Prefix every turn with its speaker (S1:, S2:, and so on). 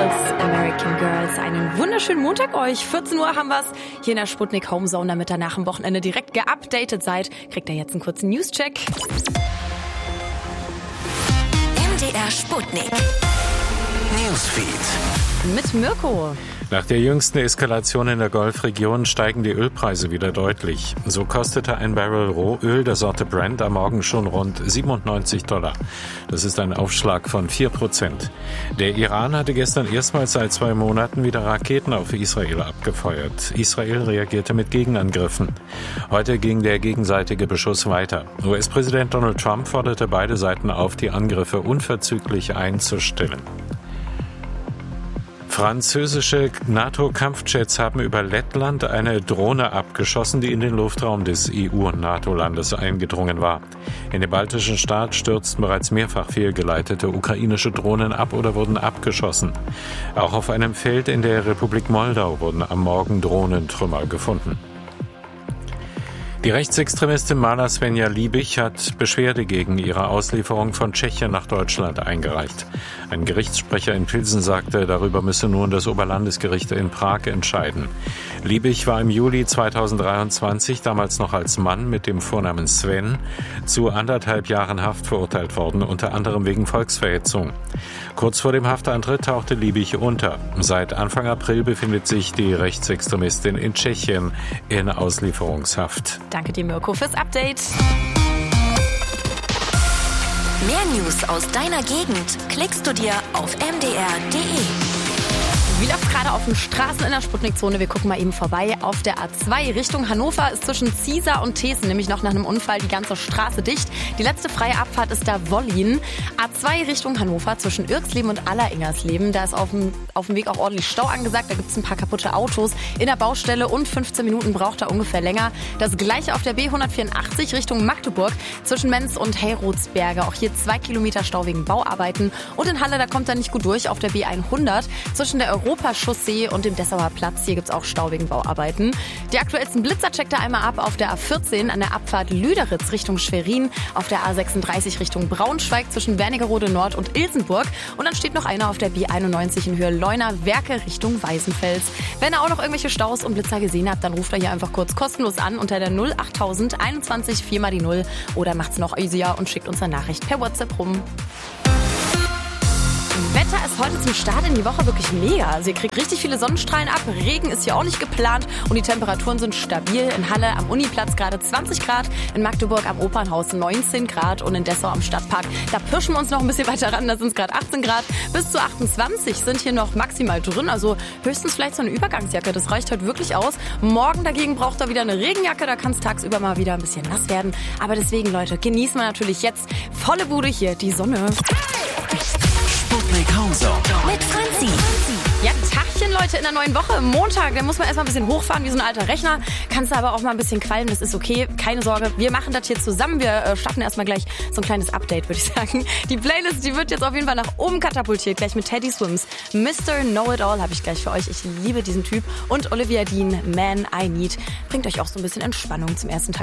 S1: Beatles, American Girls. Einen wunderschönen Montag euch. 14 Uhr haben wir's hier in der Sputnik Homezone, damit ihr nach dem Wochenende direkt geupdatet seid. Kriegt ihr jetzt einen kurzen Newscheck.
S2: MDR Sputnik Newsfeed
S1: Mit Mirko.
S3: Nach der jüngsten Eskalation in der Golfregion steigen die Ölpreise wieder deutlich. So kostete ein Barrel Rohöl der Sorte Brent am Morgen schon rund $97. Das ist ein Aufschlag von 4%. Der Iran hatte gestern erstmals seit 2 Monaten wieder Raketen auf Israel abgefeuert. Israel reagierte mit Gegenangriffen. Heute ging der gegenseitige Beschuss weiter. US-Präsident Donald Trump forderte beide Seiten auf, die Angriffe unverzüglich einzustellen. Französische NATO-Kampfjets haben über Lettland eine Drohne abgeschossen, die in den Luftraum des EU- und NATO-Landes eingedrungen war. In dem baltischen Staat stürzten bereits mehrfach fehlgeleitete ukrainische Drohnen ab oder wurden abgeschossen. Auch auf einem Feld in der Republik Moldau wurden am Morgen Drohnentrümmer gefunden. Die Rechtsextremistin Mala Svenja Liebig hat Beschwerde gegen ihre Auslieferung von Tschechien nach Deutschland eingereicht. Ein Gerichtssprecher in Pilsen sagte, darüber müsse nun das Oberlandesgericht in Prag entscheiden. Liebig war im Juli 2023, damals noch als Mann mit dem Vornamen Sven, zu 1,5 Jahren Haft verurteilt worden, unter anderem wegen Volksverhetzung. Kurz vor dem Haftantritt tauchte Liebig unter. Seit Anfang April befindet sich die Rechtsextremistin in Tschechien in Auslieferungshaft.
S1: Danke dir, Mirko, fürs Update.
S2: Mehr News aus deiner Gegend klickst du dir auf mdr.de.
S1: Wie läuft gerade auf den Straßen in der Sputnik-Zone? Wir gucken mal eben vorbei. Auf der A2 Richtung Hannover ist zwischen Ziesar und Thesen nämlich noch nach einem Unfall die ganze Straße dicht. Die letzte freie Abfahrt ist da Wollin. A2 Richtung Hannover zwischen Irksleben und Alleringers-Leben. Da ist auf dem Weg auch ordentlich Stau angesagt. Da gibt es ein paar kaputte Autos in der Baustelle und 15 Minuten braucht er ungefähr länger. Das gleiche auf der B184 Richtung Magdeburg zwischen Menz und Heyrotsberge. Auch hier 2 Kilometer Stau wegen Bauarbeiten. Und in Halle, da kommt er nicht gut durch auf der B100 zwischen der Europachaussee und dem Dessauer Platz. Hier gibt es auch Stau wegen Bauarbeiten. Die aktuellsten Blitzer checkt er einmal ab auf der A14 an der Abfahrt Lüderitz Richtung Schwerin, auf der A36 Richtung Braunschweig zwischen Wernigerode Nord und Ilsenburg und dann steht noch einer auf der B91 in Höhe Leuna-Werke Richtung Weißenfels. Wenn ihr auch noch irgendwelche Staus und Blitzer gesehen habt, dann ruft er hier einfach kurz kostenlos an unter der 08000 21 4 mal die 0 oder macht's noch easier und schickt uns eine Nachricht per WhatsApp rum. Wetter ist heute zum Start in die Woche wirklich mega. Also ihr kriegt richtig viele Sonnenstrahlen ab, Regen ist hier auch nicht geplant und die Temperaturen sind stabil. In Halle am Uniplatz gerade 20 Grad, in Magdeburg am Opernhaus 19 Grad und in Dessau am Stadtpark, da pirschen wir uns noch ein bisschen weiter ran, da sind es gerade 18 Grad. Bis zu 28 sind hier noch maximal drin, also höchstens vielleicht so eine Übergangsjacke, das reicht heute wirklich aus. Morgen dagegen braucht er wieder eine Regenjacke, da kann es tagsüber mal wieder ein bisschen nass werden. Aber deswegen, Leute, genießen wir natürlich jetzt volle Bude hier, die Sonne.
S2: Sputnik Homezone mit Franzi.
S1: Ja, Tagchen, Leute, in der neuen Woche. Montag, da muss man erstmal ein bisschen hochfahren wie so ein alter Rechner. Kannst du aber auch mal ein bisschen qualmen, das ist okay. Keine Sorge, wir machen das hier zusammen. Wir starten erstmal gleich so ein kleines Update, würde ich sagen. Die Playlist, die wird jetzt auf jeden Fall nach oben katapultiert. Gleich mit Teddy Swims. Mr. Know-It-All habe ich gleich für euch. Ich liebe diesen Typ. Und Olivia Dean, Man I Need. Bringt euch auch so ein bisschen Entspannung zum ersten Tag